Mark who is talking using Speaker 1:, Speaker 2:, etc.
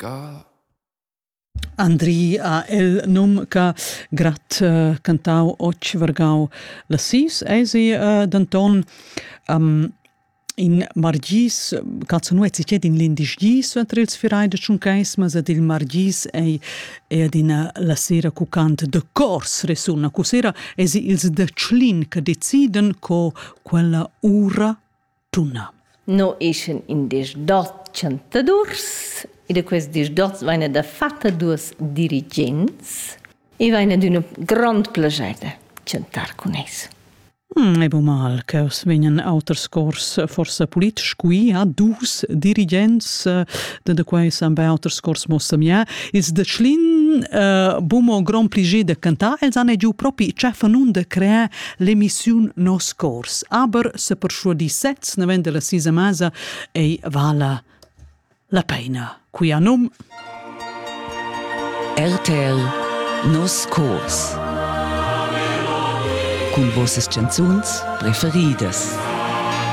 Speaker 1: Ga.
Speaker 2: Andri a el num ca grat cantau och vargau la sis eisi d'Anton in Margis canzonuet si ched in l'indisgis entre ils firai de Ciuncais mas ad il Margis e ad in la sera cu cant de cors resuna cu sera eisi ils de Clin che deciden co quella ura tuna.
Speaker 3: No ischen in des dot cantadors e da quels des dots vaina da fatta duas dirigents e vaina d'una grand plageda cantar con es.
Speaker 2: E bu mal, che os vegnan auters cors forsa politisch qui ha dus dirigents de quais am bei auters cors mossa mia. Ils de Schlin bumo grand pliger de cantar, els han giu propi cefanun de crear l'emission nos cors. Aber se per sua di sets ne vende la sisa masa e vala la pena. Qui a num
Speaker 4: RTL Nos Cors cun vossas chanzuns preferidas.